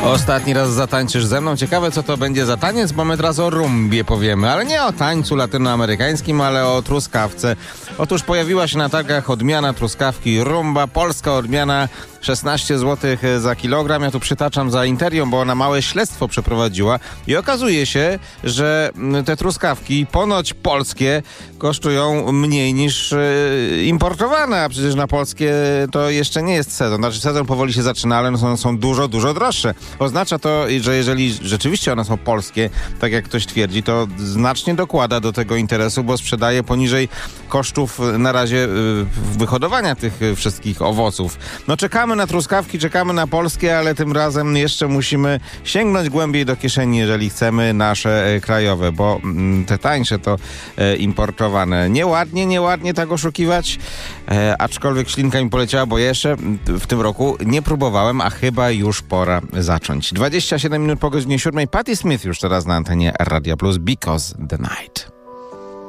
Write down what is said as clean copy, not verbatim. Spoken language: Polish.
Ostatni raz zatańczysz ze mną. Ciekawe, co to będzie za taniec, bo my teraz o rumbie powiemy, ale nie o tańcu latynoamerykańskim, ale o truskawce. Otóż pojawiła się na targach odmiana truskawki rumba, polska odmiana 16 zł za kilogram. Ja tu przytaczam za Interią, bo ona małe śledztwo przeprowadziła i okazuje się, że te truskawki ponoć polskie kosztują mniej niż importowane, a przecież na polskie to jeszcze nie jest sezon. Znaczy sezon powoli się zaczyna, ale są dużo, dużo droższe. Oznacza to, że jeżeli rzeczywiście one są polskie, tak jak ktoś twierdzi, to znacznie dokłada do tego interesu, bo sprzedaje poniżej kosztów na razie wyhodowania tych wszystkich owoców. No czekamy na truskawki, czekamy na polskie, ale tym razem jeszcze musimy sięgnąć głębiej do kieszeni, jeżeli chcemy nasze krajowe, bo te tańsze to importowane. Nieładnie tak oszukiwać, aczkolwiek ślinka mi poleciała, bo jeszcze w tym roku nie próbowałem, a chyba już pora zacząć. 27 minut po godzinie 7. Patti Smith już teraz na antenie Radia Plus, Because the Night.